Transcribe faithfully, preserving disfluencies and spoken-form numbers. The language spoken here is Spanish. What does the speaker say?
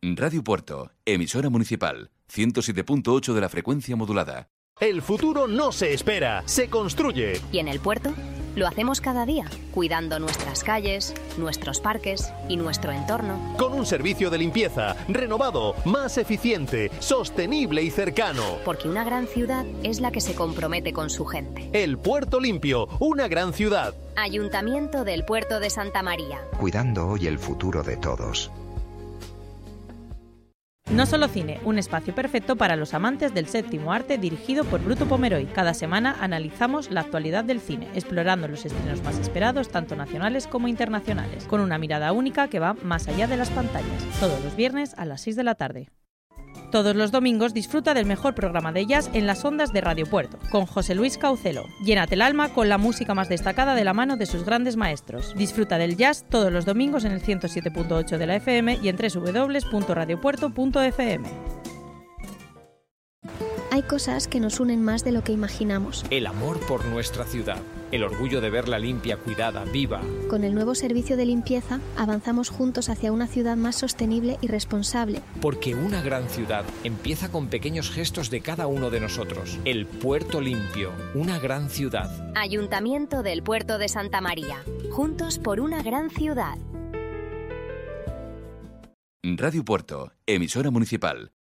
Radio Puerto, emisora municipal, ciento siete punto ocho de la frecuencia modulada. El futuro no se espera, se construye. ¿Y en el puerto? Lo hacemos cada día, cuidando nuestras calles, nuestros parques y nuestro entorno. Con un servicio de limpieza renovado, más eficiente, sostenible y cercano. Porque una gran ciudad es la que se compromete con su gente. El Puerto Limpio, una gran ciudad. Ayuntamiento del Puerto de Santa María. Cuidando hoy el futuro de todos. No Solo Cine, un espacio perfecto para los amantes del séptimo arte dirigido por Bruto Pomeroy. Cada semana analizamos la actualidad del cine, explorando los estrenos más esperados, tanto nacionales como internacionales, con una mirada única que va más allá de las pantallas. Todos los viernes a las seis de la tarde. Todos los domingos disfruta del mejor programa de jazz en las ondas de Radio Puerto, con José Luis Caucelo. Llénate el alma con la música más destacada de la mano de sus grandes maestros. Disfruta del jazz todos los domingos en el ciento siete punto ocho de la F M y en doble u doble u doble u punto radio puerto punto f m. Hay cosas que nos unen más de lo que imaginamos. El amor por nuestra ciudad, el orgullo de verla limpia, cuidada, viva. Con el nuevo servicio de limpieza, avanzamos juntos hacia una ciudad más sostenible y responsable. Porque una gran ciudad empieza con pequeños gestos de cada uno de nosotros. El Puerto Limpio, una gran ciudad. Ayuntamiento del Puerto de Santa María. Juntos por una gran ciudad. Radio Puerto, emisora municipal,